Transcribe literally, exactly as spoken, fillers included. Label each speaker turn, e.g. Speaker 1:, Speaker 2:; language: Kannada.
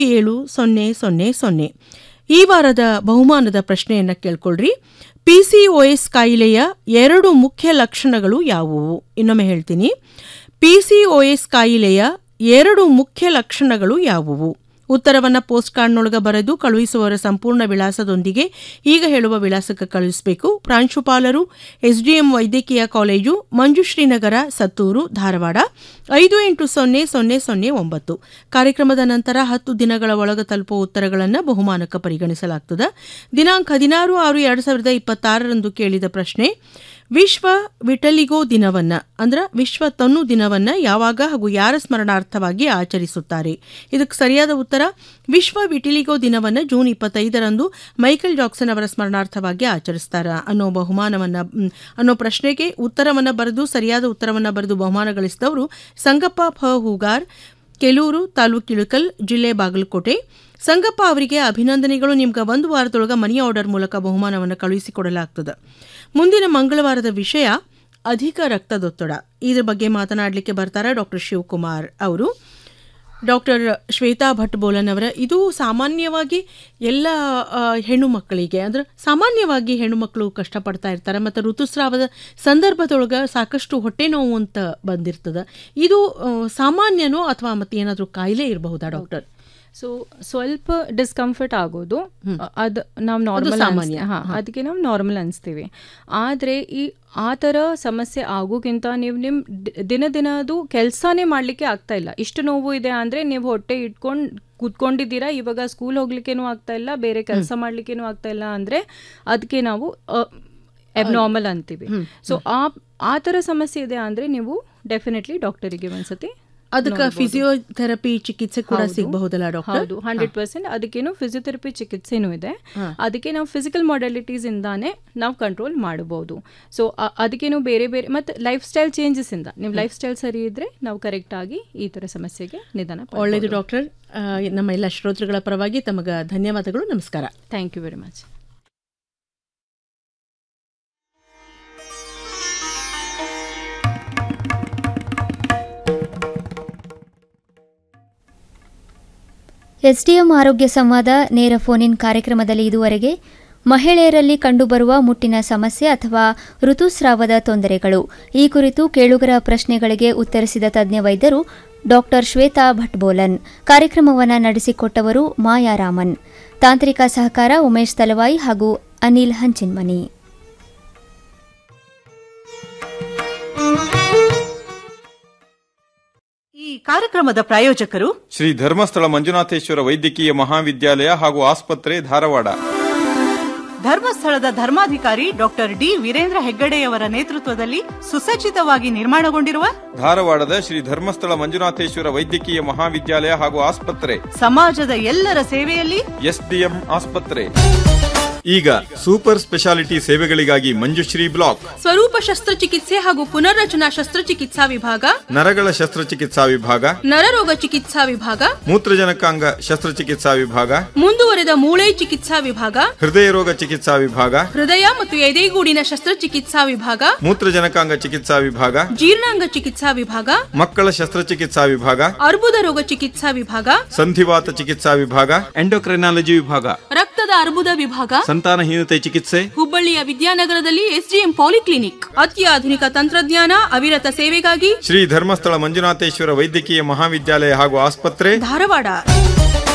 Speaker 1: ಏಳು ಸೊನ್ನೆ ಸೊನ್ನೆ ಸೊನ್ನೆ. ಈ ವಾರದ ಬಹುಮಾನದ ಪ್ರಶ್ನೆಯನ್ನು ಕೇಳ್ಕೊಳ್ರಿ. ಪಿಸಿಒಎಸ್ ಕಾಯಿಲೆಯ ಎರಡು ಮುಖ್ಯ ಲಕ್ಷಣಗಳು ಯಾವುವು? ಇನ್ನೊಮ್ಮೆ ಹೇಳ್ತೀನಿ. ಪಿಸಿಒಎಸ್ ಕಾಯಿಲೆಯ ಎರಡು ಮುಖ್ಯ ಲಕ್ಷಣಗಳು ಯಾವುವು? ಉತ್ತರವನ್ನು ಪೋಸ್ಟ್ ಕಾರ್ಡ್ನೊಳಗೆ ಬರೆದು ಕಳುಹಿಸುವವರ ಸಂಪೂರ್ಣ ವಿಳಾಸದೊಂದಿಗೆ ಈಗ ಹೇಳುವ ವಿಳಾಸಕ್ಕೆ ಕಳುಹಿಸಬೇಕು. ಪ್ರಾಂಶುಪಾಲರು ಎಸ್ಡಿಎಂ ವೈದ್ಯಕೀಯ ಕಾಲೇಜು, ಮಂಜುಶ್ರೀನಗರ, ಸತ್ತೂರು, ಧಾರವಾಡ ಐದು ಎಂಟು ಸೊನ್ನೆ ಸೊನ್ನೆ ಸೊನ್ನೆ ಒಂಬತ್ತು. ಕಾರ್ಯಕ್ರಮದ ನಂತರ ಹತ್ತು ದಿನಗಳ ಒಳಗೆ ತಲುಪುವ ಉತ್ತರಗಳನ್ನು ಬಹುಮಾನಕ್ಕೆ ಪರಿಗಣಿಸಲಾಗುತ್ತದೆ. ದಿನಾಂಕ ಹದಿನಾರು ಆರು ಎರಡು ಸಾವಿರದ ಇಪ್ಪತ್ತಾರರಂದು ಕೇಳಿದ ಪ್ರಶ್ನೆ: ವಿಶ್ವ ವಿಟಲಿಗೋ ದಿನವನ್ನ ಅಂದ್ರೆ ವಿಶ್ವ ತನ್ನು ದಿನವನ್ನ ಯಾವಾಗ ಹಾಗೂ ಯಾರ ಸ್ಮರಣಾರ್ಥವಾಗಿ ಆಚರಿಸುತ್ತಾರೆ? ಇದಕ್ಕೆ ಸರಿಯಾದ ಉತ್ತರ ವಿಶ್ವ ವಿಟಿಲಿಗೋ ದಿನವನ್ನ ಜೂನ್ ಇಪ್ಪತ್ತೈದರಂದು ಮೈಕಲ್ ಜಾಕ್ಸನ್ ಅವರ ಸ್ಮರಣಾರ್ಥವಾಗಿ ಆಚರಿಸ್ತಾರ ಅನ್ನೋ ಬಹುಮಾನವನ್ನ ಅನ್ನೋ ಪ್ರಶ್ನೆಗೆ ಉತ್ತರವನ್ನ ಬರೆದು ಸರಿಯಾದ ಉತ್ತರವನ್ನ ಬರೆದು ಬಹುಮಾನ ಗಳಿಸಿದವರು ಸಂಗಪ್ಪ ಫ ಹೂಗಾರ್, ಕೆಲೂರು ತಾಲೂಕಿಳುಕಲ್, ಜಿಲ್ಲೆ ಬಾಗಲಕೋಟೆ. ಸಂಗಪ್ಪ ಅವರಿಗೆ ಅಭಿನಂದನೆಗಳು. ನಿಮ್ಗೆ ಒಂದು ವಾರದೊಳಗೆ ಮನಿ ಆರ್ಡರ್ ಮೂಲಕ ಬಹುಮಾನವನ್ನು ಕಳುಹಿಸಿಕೊಡಲಾಗ್ತದೆ. ಮುಂದಿನ ಮಂಗಳವಾರದ ವಿಷಯ ಅಧಿಕ ರಕ್ತದೊತ್ತಡ. ಇದ್ರ ಬಗ್ಗೆ ಮಾತನಾಡಲಿಕ್ಕೆ ಬರ್ತಾರೆ ಡಾಕ್ಟರ್ ಶಿವಕುಮಾರ್ ಅವರು. ಡಾಕ್ಟರ್ ಶ್ವೇತಾ ಭಟ್ ಬೋಲನ್ ಅವರ ಇದು ಸಾಮಾನ್ಯವಾಗಿ ಎಲ್ಲ ಹೆಣ್ಣು ಮಕ್ಕಳಿಗೆ ಅಂದ್ರೆ ಸಾಮಾನ್ಯವಾಗಿ ಹೆಣ್ಣು ಮಕ್ಕಳು ಕಷ್ಟಪಡ್ತಾ ಇರ್ತಾರೆ ಮತ್ತು ಋತುಸ್ರಾವದ ಸಂದರ್ಭದೊಳಗೆ ಸಾಕಷ್ಟು ಹೊಟ್ಟೆ ನೋವು ಅಂತ ಬಂದಿರ್ತದೆ. ಇದು ಸಾಮಾನ್ಯನೋ ಅಥವಾ ಮತ್ತೆ ಏನಾದರೂ ಕಾಯಿಲೆ ಇರಬಹುದಾ ಡಾಕ್ಟರ್?
Speaker 2: ಸೊ ಸ್ವಲ್ಪ ಡಿಸ್ಕಂಫರ್ಟ್ ಆಗೋದು ಅದು ನಾವು ನಾರ್ಮಲ್ ಸಾಮಾನ್ಯ, ಹಾಂ ಅದಕ್ಕೆ ನಾವು ನಾರ್ಮಲ್ ಅನಿಸ್ತೀವಿ. ಆದರೆ ಈ ಆ ಥರ ಸಮಸ್ಯೆ ಆಗೋಕ್ಕಿಂತ ನೀವು ನಿಮ್ಮ ದಿನ ದಿನದು ಕೆಲಸನೇ ಮಾಡಲಿಕ್ಕೆ ಆಗ್ತಾ ಇಲ್ಲ. ಇಷ್ಟು ನೋವು ಇದೆ ಅಂದರೆ ನೀವು ಹೊಟ್ಟೆ ಇಟ್ಕೊಂಡು ಕೂತ್ಕೊಂಡಿದ್ದೀರಾ, ಇವಾಗ ಸ್ಕೂಲ್ ಹೋಗ್ಲಿಕ್ಕೇನೂ ಆಗ್ತಾ ಇಲ್ಲ, ಬೇರೆ ಕೆಲಸ ಮಾಡಲಿಕ್ಕೇನೂ ಆಗ್ತಾ ಇಲ್ಲ ಅಂದರೆ ಅದಕ್ಕೆ ನಾವು ಅಬ್ನಾರ್ಮಲ್ ಅಂತೀವಿ. ಸೊ ಆ ಆ ಥರ ಸಮಸ್ಯೆ ಇದೆ ಅಂದರೆ ನೀವು ಡೆಫಿನೆಟ್ಲಿ ಡಾಕ್ಟರಿಗೆ ಒಂದ್ಸತಿ
Speaker 1: ಅದಕ್ಕೆ ಫಿಸಿಯೋಥೆರಪಿ ಚಿಕಿತ್ಸೆ ಕೂಡ ಸಿಗಬಹುದಲ್ಲ ಡಾಕ್ಟರ್?
Speaker 2: ಹೌದು, ಹಂಡ್ರೆಡ್ ಪರ್ಸೆಂಟ್ ಅದಕ್ಕೇನು ಫಿಸಿಯೋಥೆರಪಿ ಚಿಕಿತ್ಸೆನೂ ಇದೆ. ಅದಕ್ಕೆ ನಾವು ಫಿಸಿಕಲ್ ಮಾಡೆಲಿಟೀಸ್ ಇಂದಾನೆ ನಾವು ಕಂಟ್ರೋಲ್ ಮಾಡಬಹುದು. ಸೊ ಅದಕ್ಕೇನು ಬೇರೆ ಬೇರೆ ಮತ್ತು ಲೈಫ್ ಸ್ಟೈಲ್ ಚೇಂಜಸ್ ಇಂದ ನೀವು ಲೈಫ್ ಸ್ಟೈಲ್ ಸರಿ ಇದ್ರೆ ನಾವು ಕರೆಕ್ಟ್ ಆಗಿ ಈ ಥರ ಸಮಸ್ಯೆಗೆ ನಿಧಾನ.
Speaker 1: ಒಳ್ಳೆಯದು ಡಾಕ್ಟರ್. ನಮ್ಮ ಎಲ್ಲ ಶ್ರೋತೃಗಳ ಪರವಾಗಿ ತಮಗೆ ಧನ್ಯವಾದಗಳು. ನಮಸ್ಕಾರ.
Speaker 2: Thank you very much.
Speaker 3: SDM ಆರೋಗ್ಯ ಸಂವಾದ ನೇರ ಫೋನ್ ಇನ್ ಕಾರ್ಯಕ್ರಮದಲ್ಲಿ ಇದುವರೆಗೆ ಮಹಿಳೆಯರಲ್ಲಿ ಕಂಡುಬರುವ ಮುಟ್ಟಿನ ಸಮಸ್ಯೆ ಅಥವಾ ಋತುಸ್ರಾವದ ತೊಂದರೆಗಳು ಈ ಕುರಿತು ಕೇಳುಗರ ಪ್ರಶ್ನೆಗಳಿಗೆ ಉತ್ತರಿಸಿದ ತಜ್ಞ ವೈದ್ಯರು ಡಾಕ್ಟರ್ ಶ್ವೇತಾ ಭಟ್ ಬೋಲನ್. ಕಾರ್ಯಕ್ರಮವನ್ನು ನಡೆಸಿಕೊಟ್ಟವರು ಮಾಯಾರಾಮನ್. ತಾಂತ್ರಿಕ ಸಹಕಾರ ಉಮೇಶ್ ತಲವಾಯಿ ಹಾಗೂ ಅನಿಲ್ ಹಂಚಿನ್ಮನಿ.
Speaker 4: ಈ ಕಾರ್ಯಕ್ರಮದ ಪ್ರಾಯೋಜಕರು
Speaker 5: ಶ್ರೀ ಧರ್ಮಸ್ಥಳ ಮಂಜುನಾಥೇಶ್ವರ ವೈದ್ಯಕೀಯ ಮಹಾವಿದ್ಯಾಲಯ ಹಾಗೂ ಆಸ್ಪತ್ರೆ, ಧಾರವಾಡ.
Speaker 4: ಧರ್ಮಸ್ಥಳದ ಧರ್ಮಾಧಿಕಾರಿ ಡಾಕ್ಟರ್ ಡಿ ವೀರೇಂದ್ರ ಹೆಗ್ಗಡೆಯವರ ನೇತೃತ್ವದಲ್ಲಿ ಸುಸಜ್ಜಿತವಾಗಿ ನಿರ್ಮಾಣಗೊಂಡಿರುವ
Speaker 5: ಧಾರವಾಡದ ಶ್ರೀ ಧರ್ಮಸ್ಥಳ ಮಂಜುನಾಥೇಶ್ವರ ವೈದ್ಯಕೀಯ ಮಹಾವಿದ್ಯಾಲಯ ಹಾಗೂ ಆಸ್ಪತ್ರೆ
Speaker 4: ಸಮಾಜದ ಎಲ್ಲರ ಸೇವೆಯಲ್ಲಿ
Speaker 5: ಎಸ್ಡಿಎಂ ಆಸ್ಪತ್ರೆ. ಈಗ ಸೂಪರ್ ಸ್ಪೆಷಾಲಿಟಿ ಸೇವೆಗಳಿಗಾಗಿ ಮಂಜುಶ್ರೀ ಬ್ಲಾಕ್,
Speaker 1: ಸ್ವರೂಪ ಶಸ್ತ್ರಚಿಕಿತ್ಸೆ ಹಾಗೂ ಪುನರ್ರಚನಾ ಶಸ್ತ್ರಚಿಕಿತ್ಸಾ ವಿಭಾಗ,
Speaker 5: ನರಗಳ ಶಸ್ತ್ರಚಿಕಿತ್ಸಾ ವಿಭಾಗ,
Speaker 1: ನರರೋಗ ಚಿಕಿತ್ಸಾ ವಿಭಾಗ,
Speaker 5: ಮೂತ್ರಜನಕಾಂಗ ಶಸ್ತ್ರಚಿಕಿತ್ಸಾ ವಿಭಾಗ,
Speaker 1: ಮುಂದುವರೆದ ಮೂಳೆ ಚಿಕಿತ್ಸಾ ವಿಭಾಗ,
Speaker 5: ಹೃದಯ ರೋಗ ಚಿಕಿತ್ಸಾ ವಿಭಾಗ,
Speaker 1: ಹೃದಯ ಮತ್ತು ಎದೆಗೂಡಿನ ಶಸ್ತ್ರಚಿಕಿತ್ಸಾ ವಿಭಾಗ,
Speaker 5: ಮೂತ್ರಜನಕಾಂಗ ಚಿಕಿತ್ಸಾ ವಿಭಾಗ,
Speaker 1: ಜೀರ್ಣಾಂಗ ಚಿಕಿತ್ಸಾ ವಿಭಾಗ,
Speaker 5: ಮಕ್ಕಳ ಶಸ್ತ್ರಚಿಕಿತ್ಸಾ ವಿಭಾಗ,
Speaker 1: ಅರ್ಬುದ ರೋಗ ಚಿಕಿತ್ಸಾ ವಿಭಾಗ,
Speaker 5: ಸಂಧಿವಾತ ಚಿಕಿತ್ಸಾ ವಿಭಾಗ, ಎಂಡೋಕ್ರೈನಾಲಜಿ ವಿಭಾಗ,
Speaker 1: ರಕ್ತದ ಅರ್ಬುದ ವಿಭಾಗ,
Speaker 5: ಸಂತಾನಹೀನತೆ ಚಿಕಿತ್ಸೆ,
Speaker 1: ಹುಬ್ಬಳ್ಳಿಯ ವಿದ್ಯಾನಗರದಲ್ಲಿ ಎಸ್ಡಿಎಂ ಪಾಲಿಕ್ಲಿನಿಕ್. ಅತ್ಯಾಧುನಿಕ ತಂತ್ರಜ್ಞಾನ, ಅವಿರತ ಸೇವೆಗಾಗಿ
Speaker 5: ಶ್ರೀ ಧರ್ಮಸ್ಥಳ ಮಂಜುನಾಥೇಶ್ವರ ವೈದ್ಯಕೀಯ ಮಹಾವಿದ್ಯಾಲಯ ಹಾಗೂ ಆಸ್ಪತ್ರೆ,
Speaker 1: ಧಾರವಾಡ.